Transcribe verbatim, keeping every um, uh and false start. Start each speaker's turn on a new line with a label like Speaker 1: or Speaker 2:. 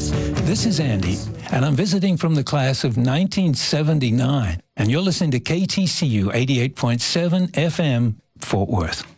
Speaker 1: This is Andy, and I'm visiting from the class of nineteen seventy-nine, and you're listening to K T C U eighty-eight point seven F M, Fort Worth.